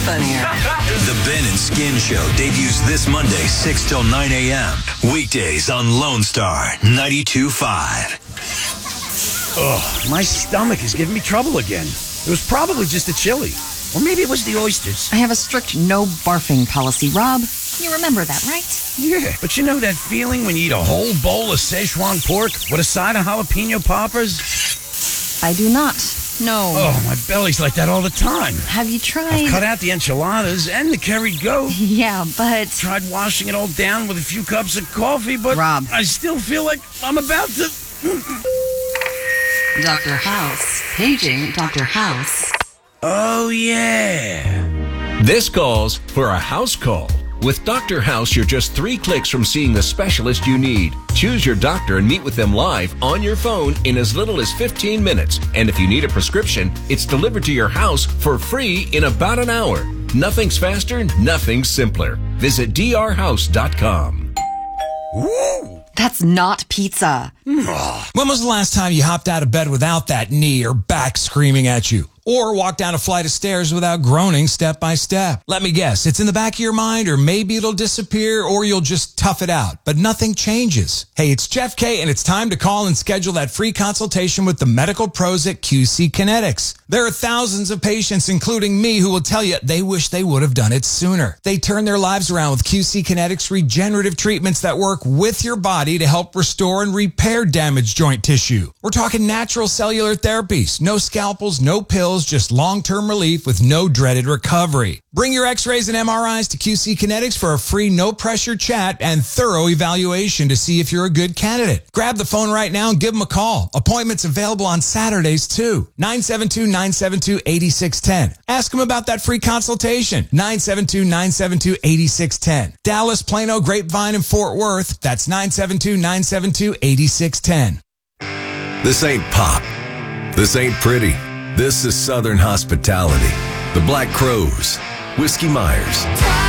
funnier. The Ben and Skin Show debuts this Monday, 6 till 9 a.m. Weekdays on Lone Star 92.5. Ugh, my stomach is giving me trouble again. It was probably just the chili. Or maybe it was the oysters. I have a strict no barfing policy, Rob. You remember that, right? Yeah, but you know that feeling when you eat a whole bowl of Szechuan pork with a side of jalapeno poppers? I do not. No. Oh, my belly's like that all the time. Have you tried? I've cut out the enchiladas and the curried goat. Yeah, but... Tried washing it all down with a few cups of coffee, but Rob. I still feel like I'm about to... Dr. House. Paging Dr. House. Oh, yeah. This calls for a house call. With Dr. House, you're just 3 clicks from seeing the specialist you need. Choose your doctor and meet with them live on your phone in as little as 15 minutes. And if you need a prescription, it's delivered to your house for free in about an hour. Nothing's faster, nothing's simpler. Visit drhouse.com. Woo! That's not pizza. When was the last time you hopped out of bed without that knee or back screaming at you? Or walked down a flight of stairs without groaning step by step? Let me guess, it's in the back of your mind, or maybe it'll disappear, or you'll just tough it out. But nothing changes. Hey, it's Jeff K, and it's time to call and schedule that free consultation with the medical pros at QC Kinetics. There are thousands of patients, including me, who will tell you they wish they would have done it sooner. They turn their lives around with QC Kinetics regenerative treatments that work with your body to help restore and repair damaged joint tissue. We're talking natural cellular therapies, no scalpels, no pills, just long-term relief with no dreaded recovery. Bring your x-rays and MRIs to QC Kinetics for a free no-pressure chat and thorough evaluation to see if you're a good candidate. Grab the phone right now and give them a call. Appointments available on Saturdays too. 972-972-8610. Ask them about that free consultation. 972-972-8610. Dallas, Plano, Grapevine, and Fort Worth. That's 972-972-8610. This ain't pop. This ain't pretty. This is Southern hospitality. The Black Crows, Whiskey Myers.